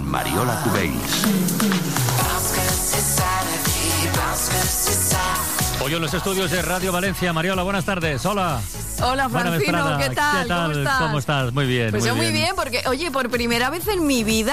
Mariola Cubells. Hoy en los estudios de Radio Valencia. Mariola, buenas tardes. Hola. Hola, Francino, ¿qué tal? ¿Cómo estás? Muy bien. Pues yo muy bien, porque, oye, por primera vez en mi vida,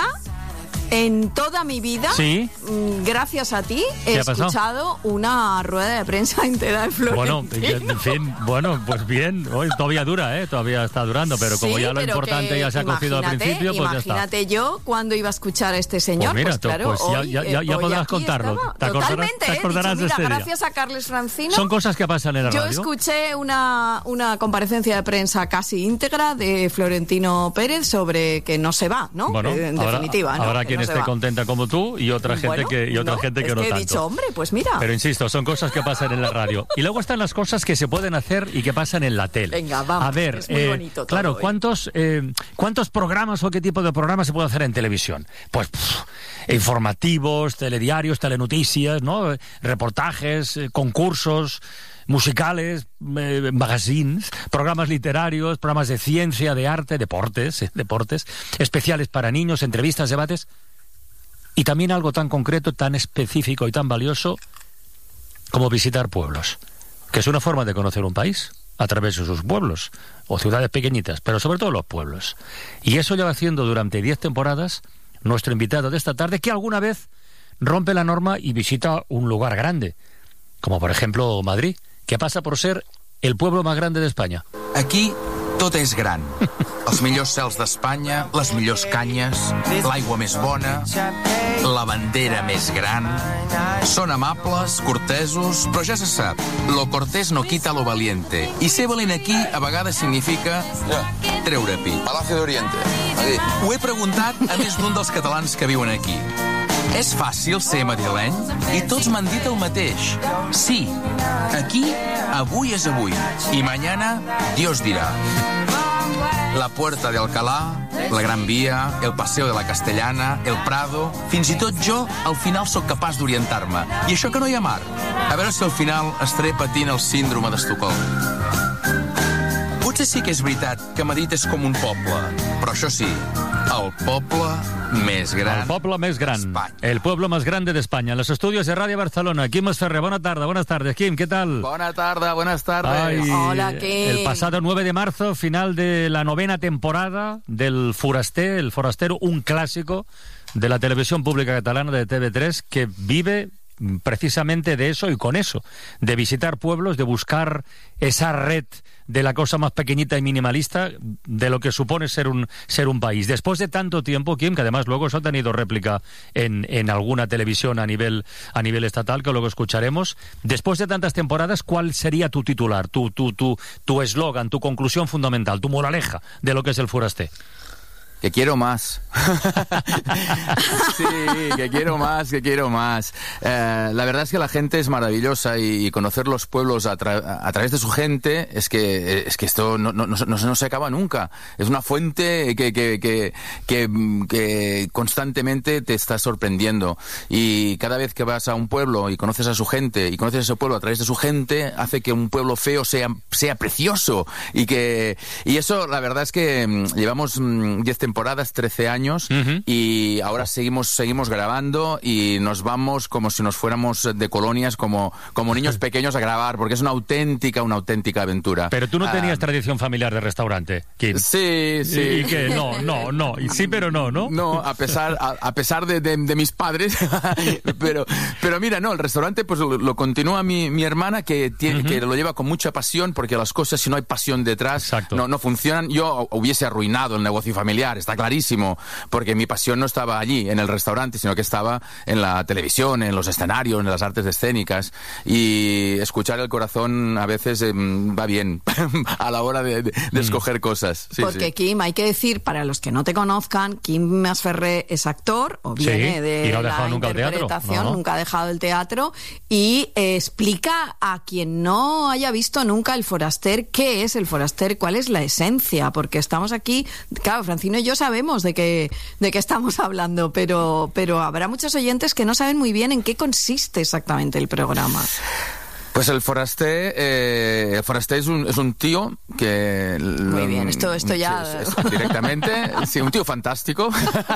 en toda mi vida, ¿sí? Gracias a ti, he escuchado una rueda de prensa entera de Florentino. Bueno, en fin, pues bien, hoy todavía dura, todavía está durando, pero como ya lo importante ya se ha cogido al principio, pues ya está. Imagínate yo cuando iba a escuchar a este señor, pues, mira, pues claro, pues hoy, ya podrás contarlo. Te acordarás de este día. Gracias a Carles Francino. Son cosas que pasan en la radio. Yo escuché una comparecencia de prensa casi íntegra de Florentino Pérez sobre que no se va, ¿no? Bueno, en definitiva, ¿no? Habrá quien esté contenta como tú y otra gente que no tanto. He dicho, hombre, pues mira. Pero insisto, son cosas que pasan en la radio. Y luego están las cosas que se pueden hacer y que pasan en la tele. Venga, vamos. A ver, es muy bonito todo, claro, ¿cuántos programas o qué tipo de programas se puede hacer en televisión? Pues informativos, telediarios, telenoticias, ¿no? Reportajes, concursos musicales, magazines, programas literarios, programas de ciencia, de arte, deportes, especiales para niños, entrevistas, debates, y también algo tan concreto, tan específico y tan valioso como visitar pueblos, que es una forma de conocer un país a través de sus pueblos o ciudades pequeñitas, pero sobre todo los pueblos. Y eso lleva haciendo durante 10 temporadas nuestro invitado de esta tarde, que alguna vez rompe la norma y visita un lugar grande, como por ejemplo Madrid, que passa por ser el pueblo más grande d'Espanya. Aquí tot és gran. Els millors cels d'Espanya, les millors canyes, l'aigua més bona, la bandera més gran. Són amables, cortesos, però ja se sap, lo cortés no quita lo valiente. I ser valent aquí a vegades significa treure pit. Palacio d'Oriente. Ho he preguntat a més d'un dels catalans que viuen aquí. És fàcil ser madrileny? I tots m'han dit el mateix. Sí, aquí, avui és avui. I mañana, Dios dirá. La Puerta de Alcalá, la Gran Via, el Paseo de la Castellana, el Prado... Fins i tot jo, al final, sóc capaç d'orientar-me. I això que no hi ha mar. A veure si al final estaré patint el síndrome d'Estocolm. Potser sí que és veritat que Madrid és com un poble, però això sí, el poble més gran. El poble més gran. El pueblo más grande de España. En los estudios de Radio Barcelona. Quim Esferrer, buenas tardes. Quim, ¿qué tal? Buenas tardes. Ay, hola, Quim. El pasado 9 de marzo, final de la 9ª temporada del Foraster, El Forastero, un clásico de la televisión pública catalana de TV3 que vive precisamente de eso y con eso, de visitar pueblos, de buscar esa red de la cosa más pequeñita y minimalista de lo que supone ser un país. Después de tanto tiempo, Kim, que además luego eso ha tenido réplica en alguna televisión a nivel estatal, que luego escucharemos, después de tantas temporadas, ¿cuál sería tu titular, tu eslogan, tu conclusión fundamental, tu moraleja de lo que es el Foraster? Que quiero más. Sí, que quiero más. La verdad es que la gente es maravillosa y conocer los pueblos a través de su gente es que esto no se acaba nunca. Es una fuente que constantemente te está sorprendiendo. Y cada vez que vas a un pueblo y conoces a su gente y conoces ese pueblo a través de su gente, hace que un pueblo feo sea precioso. Y eso, la verdad es que llevamos 10 temporadas, 13 años, y ahora seguimos grabando y nos vamos como si nos fuéramos de colonias, como niños pequeños a grabar, porque es una auténtica aventura. Pero tú no tenías tradición familiar de restaurante, Kim. Sí. ¿Y qué? No. Y sí, pero no. No, a pesar de mis padres. pero mira, no, el restaurante pues lo continúa mi hermana, que lo lleva con mucha pasión, porque las cosas, si no hay pasión detrás, no funcionan. Yo hubiese arruinado el negocio familiar, está clarísimo, porque mi pasión no estaba allí, en el restaurante, sino que estaba en la televisión, en los escenarios, en las artes escénicas, y escuchar el corazón a veces va bien a la hora de escoger cosas. Sí, porque Kim, hay que decir, para los que no te conozcan, Quim Esferrer es actor, o viene de la interpretación, nunca ha dejado el teatro, y explica a quien no haya visto nunca el Foraster, qué es el Foraster, cuál es la esencia, porque estamos aquí, claro, Francino y yo sabemos de qué estamos hablando, pero habrá muchos oyentes que no saben muy bien en qué consiste exactamente el programa. Pues el foraster es un tío que... Muy bien, esto ya... Directamente, sí, un tío fantástico.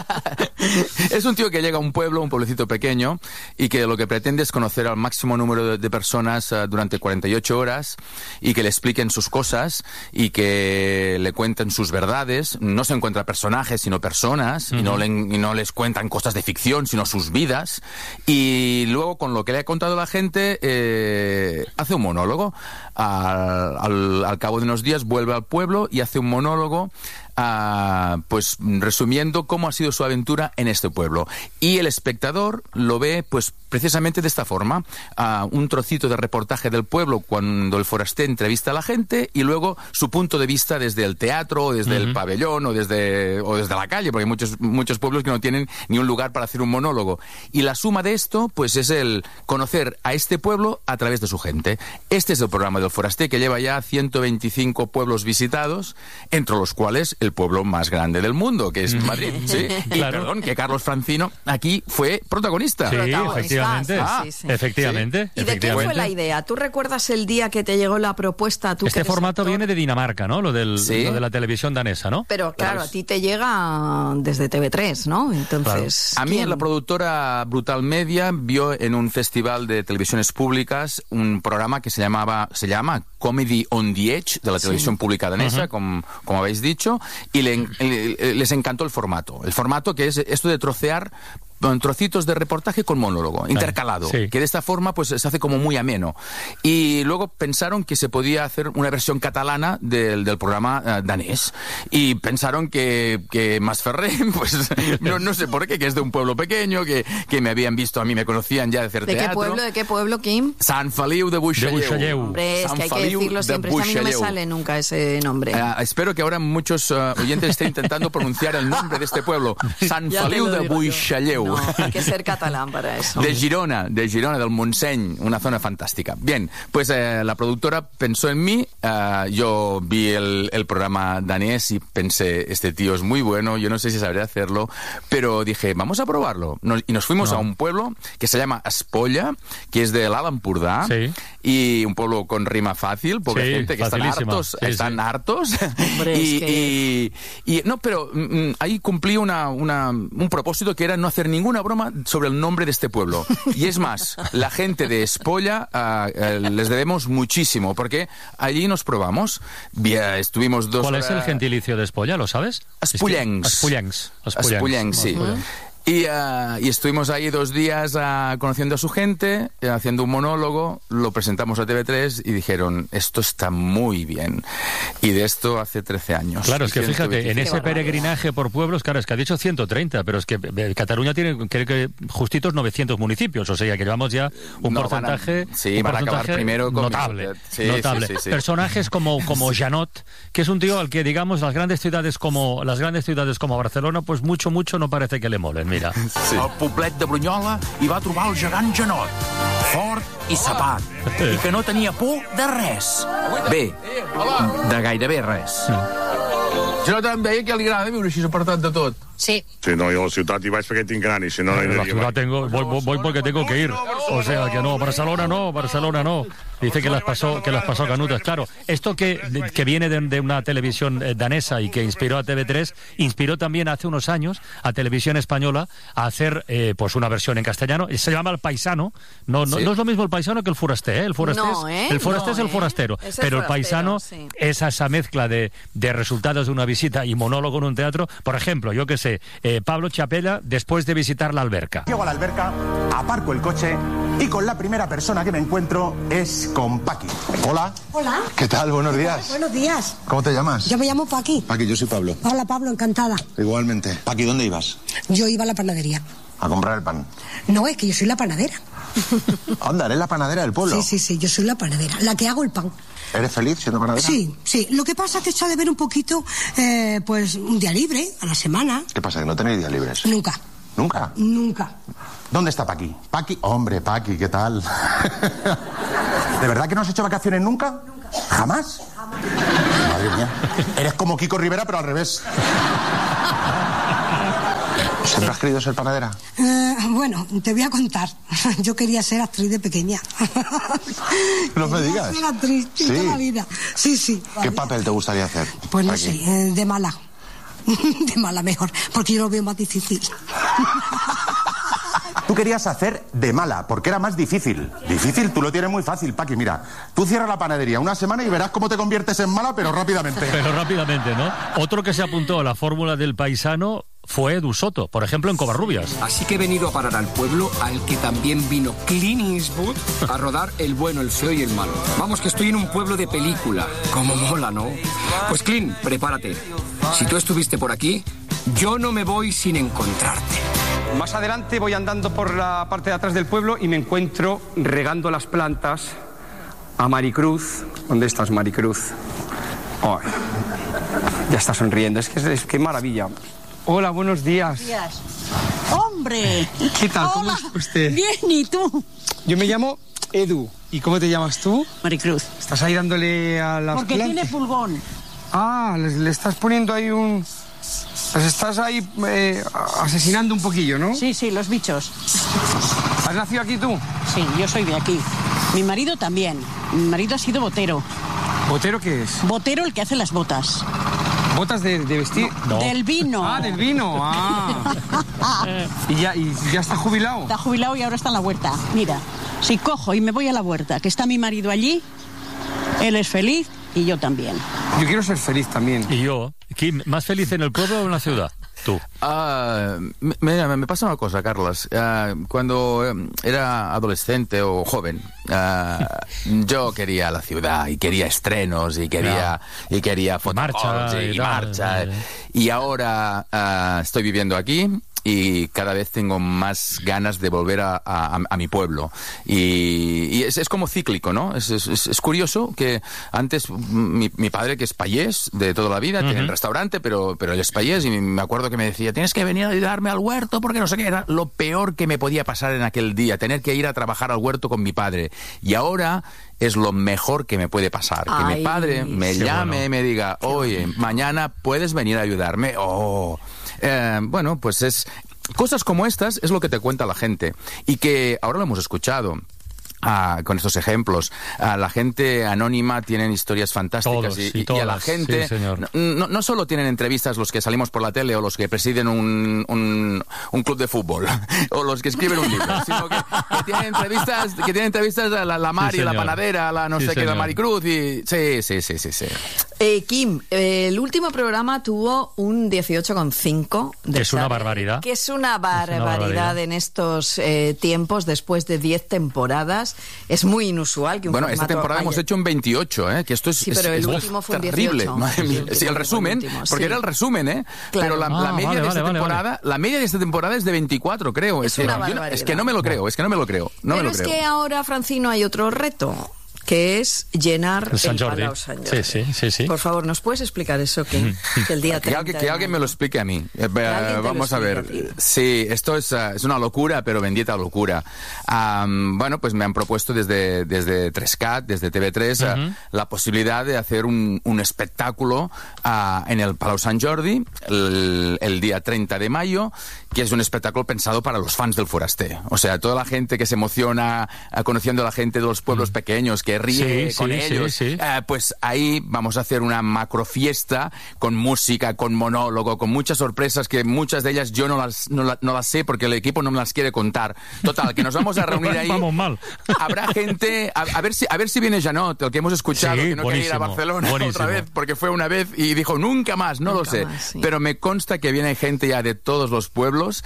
Es un tío que llega a un pueblecito pequeño, y que lo que pretende es conocer al máximo número de personas durante 48 horas, y que le expliquen sus cosas, y que le cuenten sus verdades. No se encuentra personajes, sino personas, y no les cuentan cosas de ficción, sino sus vidas. Y luego, con lo que le ha contado la gente, hace un monólogo. Al cabo de unos días vuelve al pueblo y hace un monólogo, pues resumiendo cómo ha sido su aventura en este pueblo. Y el espectador lo ve pues precisamente de esta forma, un trocito de reportaje del pueblo cuando el foraster entrevista a la gente, y luego su punto de vista desde el teatro, o desde el pabellón, o desde la calle, porque hay muchos pueblos que no tienen ni un lugar para hacer un monólogo. Y la suma de esto pues es el conocer a este pueblo a través de su gente. Este es el programa del foraster, que lleva ya 125 pueblos visitados, entre los cuales el pueblo más grande del mundo, que es Madrid. ¿Sí? Y claro, perdón, que Carlos Francino aquí fue protagonista. Sí, efectivamente. Efectivamente. ¿Y de qué fue la idea? ¿Tú recuerdas el día que te llegó la propuesta? Este formato viene de Dinamarca, ¿no? Lo de la televisión danesa, ¿no? Pero claro, a ti te llega desde TV3, ¿no? Entonces, claro. A mí la productora Brutal Media vio en un festival de televisiones públicas un programa que se llama Comedy on the Edge, de la televisión pública danesa, como habéis dicho, y les encantó el formato. El formato que es esto de trocear trocitos de reportaje con monólogo, intercalado, que de esta forma pues se hace como muy ameno. Y luego pensaron que se podía hacer una versión catalana del programa danés. Y pensaron que Masferrer, pues no sé por qué, que es de un pueblo pequeño, que me habían visto, a mí me conocían ya de hacer teatro. ¿De qué pueblo, Kim? Sant Feliu de Buixalleu. Hombre, es que hay que decirlo siempre, a mí no me sale nunca ese nombre. Espero que ahora muchos oyentes estén intentando pronunciar el nombre de este pueblo. Sant Feliu de Buixalleu. No, hay que ser catalán para eso. De Girona, del Montseny, una zona fantástica. Bien, pues la productora pensó en mí, yo vi el programa danés y pensé, este tío es muy bueno, yo no sé si sabré hacerlo, pero dije, vamos a probarlo. Y nos fuimos a un pueblo que se llama Espolla, que es de l'Alt Empordà, y un pueblo con rima fácil, porque gente que están hartos. Hombre, pero ahí cumplí un propósito, que era no hacer ninguna broma sobre el nombre de este pueblo. Y es más, la gente de Espolla les debemos muchísimo, porque allí nos probamos. Estuvimos 2 horas... ¿Cuál es el gentilicio de Espolla? ¿Lo sabes? Espullencs, sí. Y estuvimos ahí 2 días conociendo a su gente, haciendo un monólogo, lo presentamos a TV3 y dijeron, esto está muy bien. Y de esto hace 13 años. Claro, es que fíjate, en ese peregrinaje por pueblos, claro, es que ha dicho 130, pero es que Cataluña tiene, creo que, justitos 900 municipios, o sea, que llevamos ya un porcentaje... van a acabar primero con notable. Sí. Personajes como Janot, que es un tío al que, digamos, las grandes ciudades como Barcelona, pues mucho no parece que le molen. Mira. Sí. Al poblet de Brunyola hi va trobar el gegant Janot, fort i sapat, i que no tenia por de res. Bé, de gairebé res. Janot em deia que li agrada viure així apartat de tot. Sí. Sí, no, yo a la ciutat hi vaig perquè tinc ganas, si no, la ciudad voy porque tengo que ir. O sea, que no, Barcelona no. Dice que las pasó canutas. Claro, esto que viene de una televisión danesa y que inspiró a TV3, inspiró también hace unos años a Televisión Española a hacer pues una versión en castellano. Se llama El Paisano. No es lo mismo El Paisano que el Foraster, ¿eh? El Foraster es el forastero. Pero el Paisano es esa mezcla de resultados de una visita y monólogo en un teatro. Por ejemplo, yo que sé, Pablo Chapella, después de visitar la alberca. Llego a la alberca, aparco el coche y con la primera persona que me encuentro es con Paqui. Hola. Hola. ¿Qué tal? Buenos días. Buenos días. ¿Cómo te llamas? Yo me llamo Paqui. Paqui, yo soy Pablo. Hola, Pablo, encantada. Igualmente. Paqui, ¿dónde ibas? Yo iba a la panadería. ¿A comprar el pan? No, es que yo soy la panadera. Anda, ¿eres la panadera del pueblo? Sí, yo soy la panadera, la que hago el pan. ¿Eres feliz siendo panadera? Sí. Lo que pasa es que echa de ver un poquito, pues, un día libre a la semana. ¿Qué pasa, que no tenéis días libres? Nunca. ¿Nunca? Nunca. ¿Dónde está Paqui? Paqui, hombre, Paqui, ¿qué tal? ¿De verdad que no has hecho vacaciones nunca? Nunca. ¿Jamás? Madre mía. Eres como Kiko Rivera, pero al revés. ¿Siempre has querido ser panadera? Bueno, te voy a contar. Yo quería ser actriz de pequeña. No me digas. Ser actriz toda la vida. Sí. ¿Qué papel te gustaría hacer? Pues no sé, de mala. De mala mejor, porque yo lo veo más difícil. Tú querías hacer de mala, porque era más difícil. Difícil, tú lo tienes muy fácil, Paqui. Mira, tú cierras la panadería una semana y verás cómo te conviertes en mala, pero rápidamente. Pero rápidamente, ¿no? Otro que se apuntó a la fórmula del paisano fue Edu Soto, por ejemplo, en Covarrubias. Así que he venido a parar al pueblo al que también vino Clint Eastwood a rodar El bueno, el feo y el malo. Vamos, que estoy en un pueblo de película. Como mola, ¿no? Pues Clint, prepárate. Si tú estuviste por aquí, yo no me voy sin encontrarte. Más adelante voy andando por la parte de atrás del pueblo y me encuentro regando las plantas a Maricruz. ¿Dónde estás, Maricruz? Ay, ya está sonriendo. Es que maravilla. Hola, buenos días. Buenos días. ¡Hombre! ¿Qué tal? Hola. ¿Cómo está usted? Bien, ¿y tú? Yo me llamo Edu. ¿Y cómo te llamas tú? Maricruz. ¿Estás ahí dándole a las Porque plantas? tiene pulgón. Ah, le estás poniendo ahí un... Pues estás ahí asesinando un poquillo, ¿no? Sí, los bichos. ¿Has nacido aquí tú? Sí, yo soy de aquí. Mi marido también. Mi marido ha sido botero. ¿Botero qué es? Botero, el que hace las botas. ¿Botas de vestir? No. Del vino. Ah, del vino. Ah. ¿Y ya está jubilado? Está jubilado y ahora está en la huerta. Mira, si cojo y me voy a la huerta, que está mi marido allí, él es feliz y yo también. Yo quiero ser feliz también. ¿Y yo? Kim, ¿más feliz en el pueblo o en la ciudad? Tú. Me pasa una cosa, Carlos. Cuando era adolescente o joven, yo quería la ciudad y quería estrenos y quería fotocalls y marcha. Y ahora estoy viviendo aquí y cada vez tengo más ganas de volver a mi pueblo. Y es como cíclico, ¿no? Es curioso que antes mi padre, que es payés de toda la vida, tiene un restaurante, pero él es payés, y me acuerdo que me decía, tienes que venir a ayudarme al huerto, porque no sé qué. Era lo peor que me podía pasar en aquel día, tener que ir a trabajar al huerto con mi padre. Y ahora es lo mejor que me puede pasar. Que mi padre me llame y me diga, oye, mañana puedes venir a ayudarme. Bueno, pues es cosas como estas es lo que te cuenta la gente, y que ahora lo hemos escuchado. Con estos ejemplos, la gente anónima tienen historias fantásticas. Todos, y a la gente no solo tienen entrevistas los que salimos por la tele o los que presiden un club de fútbol o los que escriben un libro, sino que tienen entrevistas a la Mari, la panadera, a la no sé qué, la Maricruz, y sí. Kim, el último programa tuvo un 18,5. Que es una barbaridad. Que es una barbaridad en estos tiempos, después de 10 temporadas. Es muy inusual que un formato... Bueno, esta temporada hemos hecho un 28, que esto es pero el último fue un 18. Terrible. Madre mía. Sí, el resumen, porque era el resumen, Claro. Pero la media de esta temporada, la media de esta temporada es de 24, creo. Es que no me lo creo, Pero es que ahora, Francino, hay otro reto, que es llenar el Palau Sant Jordi. Sí. Por favor, ¿nos puedes explicar eso? Que el día 30 que alguien me lo explique a mí. Vamos a ver. Sí, esto es una locura, pero bendita locura. Bueno, pues me han propuesto desde 3CAT, desde TV3, la posibilidad de hacer un espectáculo en el Palau Sant Jordi el día 30 de mayo, que es un espectáculo pensado para los fans del Foraster. O sea, toda la gente que se emociona conociendo a la gente de los pueblos pequeños, que ríe con ellos, pues ahí vamos a hacer una macro fiesta con música, con monólogo, con muchas sorpresas, que muchas de ellas yo no las sé porque el equipo no me las quiere contar. Total, que nos vamos a reunir ahí. Vamos mal. Habrá gente, a ver si viene Janot, el que hemos escuchado, que no quiere ir a Barcelona otra vez, porque fue una vez y dijo nunca más, no lo sé. Pero me consta que viene gente ya de todos los pueblos,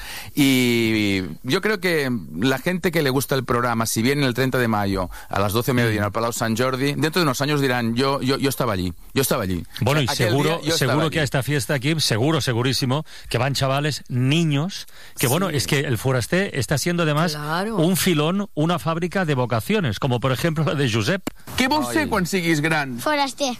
y yo creo que la gente que le gusta el programa, si viene el 30 de mayo a las 12 de mediodía en el Palau Sant Jordi, dentro de unos años dirán, yo estaba allí. Bueno, y seguro que a esta fiesta aquí, segurísimo, que van chavales, niños, que bueno, es que el Foraster está siendo además un filón, una fábrica de vocaciones, como por ejemplo la de Josep. Què vols ser quan siguis gran? Foraster.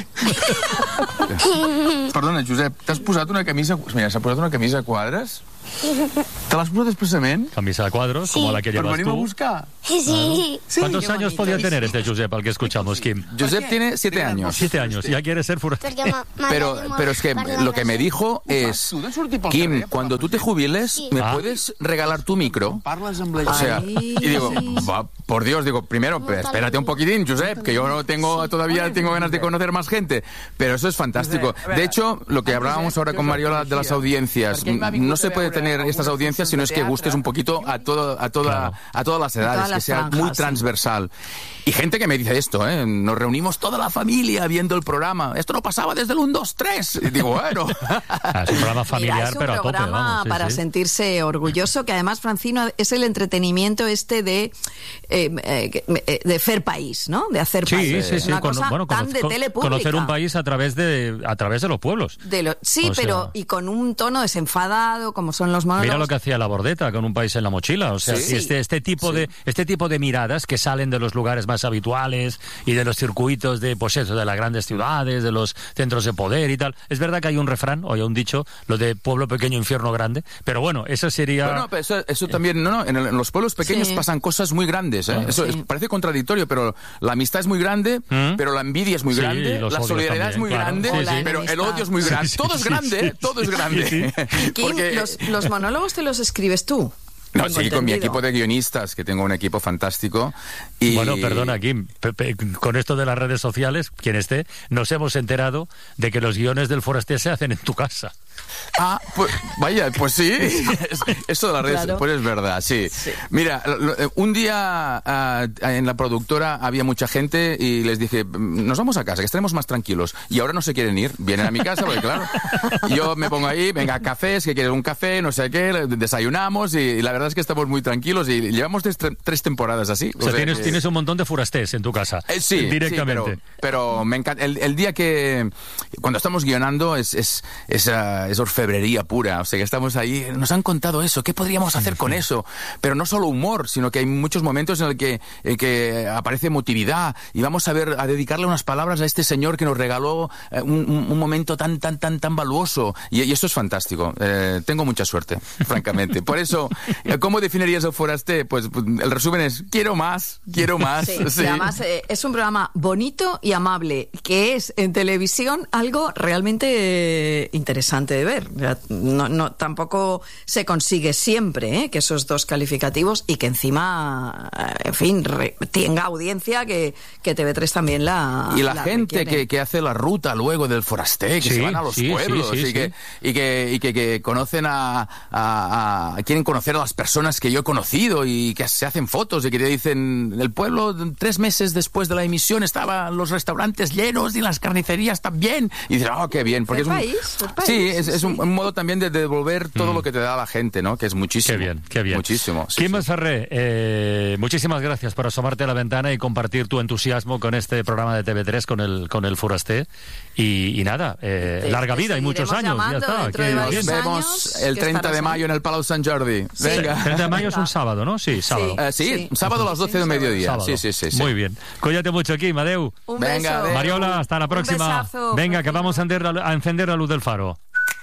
Perdona, Josep, t'has posat una camisa... Mira, s'ha posat una camisa a quadres. Te l'has posat expressament? Camisa de cuadros, como la que llevas tú. ¿Pero venimos a buscar? Sí. ¿Cuántos años podía tener este Josep al que escuchamos, Kim? Josep tiene 7 años. 7 años, ya quiere ser forastero. Pero es que lo que me dijo es, Kim, cuando tú te jubiles, ¿me puedes regalar tu micro? O sea, y digo, por Dios, digo, primero, espérate un poquitín, Josep, que yo todavía tengo ganas de conocer más gente. Pero eso es fantástico. De hecho, lo que hablábamos ahora con Mariola de las audiencias, no se puede tener estas audiencias si no es que gustes un poquito a todas las edades, que sea muy transversal. Y gente que me dice esto, nos reunimos toda la familia viendo el programa. Esto no pasaba desde el 1, 2, 3. Y digo, bueno. Es un programa familiar, pero a tope. Es un programa para sentirse orgulloso, que además, Francino, es el entretenimiento de hacer país, ¿no? De hacer país. Sí. Una cosa tan de tele pública. Conocer un país a través de los pueblos. Y con un tono desenfadado, como son los monólogos. Mira lo que hacía La Bordeta con Un país en la mochila. O sea, este tipo de miradas que salen de los lugares más habituales y de los circuitos de las grandes ciudades, de los centros de poder y tal. Es verdad que hay un refrán, o hay un dicho, lo de pueblo pequeño, infierno grande, pero bueno, eso sería... Bueno, pero eso también, en los pueblos pequeños pasan cosas muy grandes, Eso parece contradictorio, pero la amistad es muy grande, pero la envidia es muy grande, la solidaridad es muy grande, pero el odio es muy grande. Todo es grande, todo es grande. Kim, los monólogos te los escribes tú. No, sí, con mi equipo de guionistas, que tengo un equipo fantástico. Y... Bueno, perdona, Kim, con esto de las redes sociales, quien esté, nos hemos enterado de que los guiones del Forasté se hacen en tu casa. Pues vaya, pues sí. Eso de las redes, pues es verdad, sí. Mira, un día en la productora había mucha gente y les dije, nos vamos a casa, que estaremos más tranquilos. Y ahora no se quieren ir, vienen a mi casa, porque claro, yo me pongo ahí, venga, cafés, que quieres un café, no sé qué, desayunamos y la verdad es que estamos muy tranquilos y llevamos 3 temporadas así. O sea, tienes un montón de forastés en tu casa. Sí, directamente. Sí, pero me encanta. El día que, cuando estamos guionando, es orfebrería pura. O sea, que estamos ahí, nos han contado eso, ¿qué podríamos hacer con eso? Pero no solo humor, sino que hay muchos momentos en el que aparece emotividad y vamos a dedicarle unas palabras a este señor que nos regaló un momento tan valuoso. Y eso es fantástico. Tengo mucha suerte, francamente. Por eso, ¿cómo definirías el Forasté? Pues el resumen es, quiero más. Sí. Además, es un programa bonito y amable, que es en televisión algo realmente interesante de ver. Tampoco se consigue siempre que esos 2 calificativos y que encima, en fin, tenga audiencia, que TV3 también la... Y la gente que hace la ruta luego del Forasté, que se van a los pueblos y que conocen quieren conocer a las personas que yo he conocido y que se hacen fotos y que te dicen, el pueblo 3 meses después de la emisión estaban los restaurantes llenos y las carnicerías también. Y dices, qué bien. Porque es un modo también de devolver todo lo que te da la gente, ¿no? Que es muchísimo. Qué bien. Muchísimo. Kim Ferrer, muchísimas gracias por asomarte a la ventana y compartir tu entusiasmo con este programa de TV3, con el Forasté. Y nada, larga vida y muchos años. Ya está. Nos vemos el 30 de mayo en el Palau Sant Jordi. Venga. 30 de mayo es un sábado, ¿no? Sí, sábado. Sábado a las 12 del mediodía. Sábado. Sí. Muy bien. Cuídate mucho, Kim. Adeu. Un beso. Mariola, hasta la próxima. Venga, que vamos a encender la luz del faro.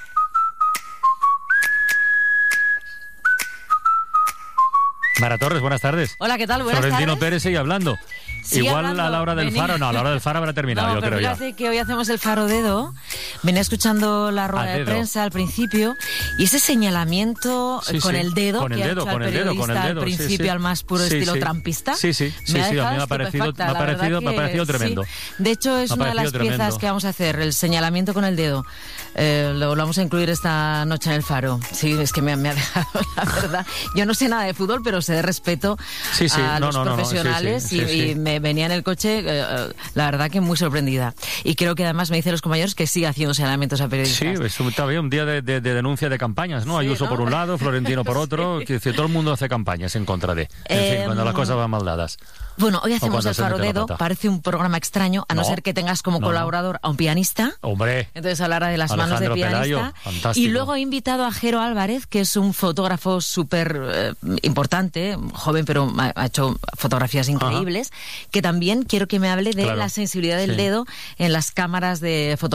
Mara Torres, buenas tardes. Hola, ¿qué tal? Buenas Florentino tardes. Pérez sigue hablando. Sigue Igual hablando. a la hora del faro, a la hora del faro habrá terminado, yo creo ya. Fíjate que hoy hacemos el Faro Dedo. Venía escuchando la rueda de prensa al principio y ese señalamiento con el dedo que ha hecho al periodista al principio, al más puro estilo trampista. Sí, a mí me ha parecido tremendo. Sí. De hecho, es una de las piezas que vamos a hacer, el señalamiento con el dedo. Lo vamos a incluir esta noche en el Faro. Sí, es que me ha dejado, la verdad. Yo no sé nada de fútbol, pero sé de respeto a los profesionales y me venía en el coche, la verdad que muy sorprendida. Y creo que además me dicen los compañeros que sigue haciendo señalamientos a periodistas. Sí, está bien, un día de denuncia de campañas, ¿no? Ayuso por un lado, Florentino por otro, que todo el mundo hace campañas en contra de. En fin, cuando las cosas van mal dadas. Bueno, hoy hacemos el Faro Dedo, parece un programa extraño, a no ser que tengas como colaborador a un pianista. Hombre. Entonces hablará de las manos de pianista. Pelayo, fantástico. Y luego he invitado a Jero Álvarez, que es un fotógrafo súper importante, joven, pero ha hecho fotografías increíbles, que también quiero que me hable de la sensibilidad del dedo en las cámaras de fotografía.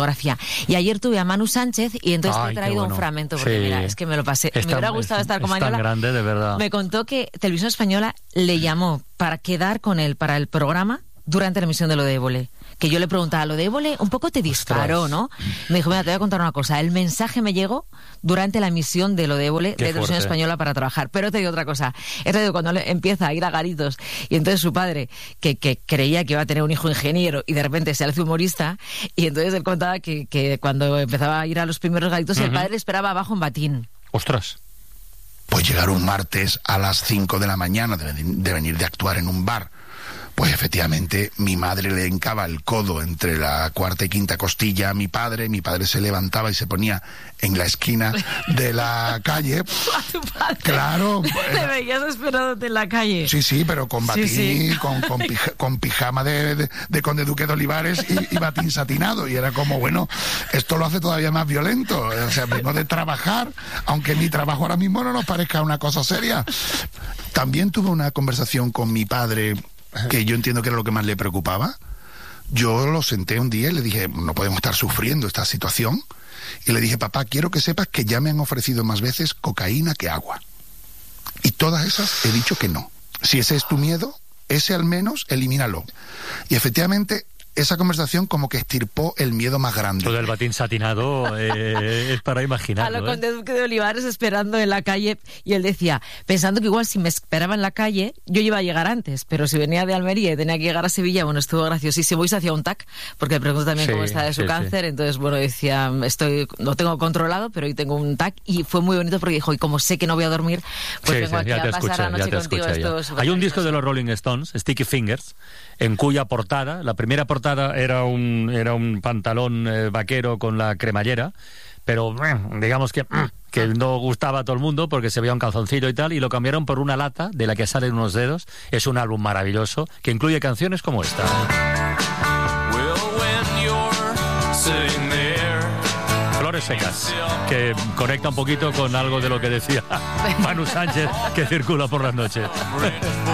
Y ayer tuve a Manu Sánchez y entonces te he traído un fragmento, porque mira, es que me lo pasé. Me hubiera gustado estar con Mañola. Es tan grande, de verdad. Me contó que Televisión Española le llamó para quedar con él para el programa durante la emisión de Lo de Évole. Que yo le preguntaba, Lo de Évole un poco te disparó, ¿no? Me dijo, mira, te voy a contar una cosa. El mensaje me llegó durante la emisión de Lo de Évole de Televisión Española para trabajar. Pero te digo otra cosa. Cuando empieza a ir a garitos y entonces su padre, que creía que iba a tener un hijo ingeniero y de repente se hace humorista, y entonces él contaba que cuando empezaba a ir a los primeros garitos, el padre le esperaba abajo en batín. ¡Ostras! Pues llegar un martes a las 5 de la mañana de venir de actuar en un bar. Pues efectivamente mi madre le hincaba el codo entre la cuarta y quinta costilla a mi padre se levantaba y se ponía en la esquina de la calle. ¿A tu padre? Claro. Le veías esperándote en la calle. Sí, pero con batín, sí. con pijama de Conde Duque de Olivares y batín satinado. Y era como, bueno, esto lo hace todavía más violento. O sea, vengo de trabajar, aunque mi trabajo ahora mismo no nos parezca una cosa seria. También tuve una conversación con mi padre que yo entiendo que era lo que más le preocupaba. Yo lo senté un día y le dije, no podemos estar sufriendo esta situación. Y le dije, papá, quiero que sepas que ya me han ofrecido más veces cocaína que agua. Y todas esas he dicho que no. Si ese es tu miedo, ese al menos elimínalo. Y efectivamente, esa conversación como que estirpó el miedo más grande. Lo del batín satinado es para imaginarlo. A lo Conde Duque de Olivares esperando en la calle, y él decía, pensando que igual si me esperaba en la calle, yo iba a llegar antes, pero si venía de Almería y tenía que llegar a Sevilla, bueno, estuvo graciosísimo y se hacía un TAC, porque le preguntó también cómo está de su cáncer, entonces, bueno, decía, lo tengo controlado, pero hoy tengo un TAC, y fue muy bonito porque dijo, y como sé que no voy a dormir, pues vengo aquí a pasar la noche contigo. Hay un disco de los Rolling Stones, Sticky Fingers, en cuya portada, la primera portada era un pantalón vaquero con la cremallera, pero digamos que no gustaba a todo el mundo porque se veía un calzoncillo y tal, y lo cambiaron por una lata de la que salen unos dedos. Es un álbum maravilloso que incluye canciones como esta. Flores secas, que conecta un poquito con algo de lo que decía Manu Sánchez, que circula por las noches.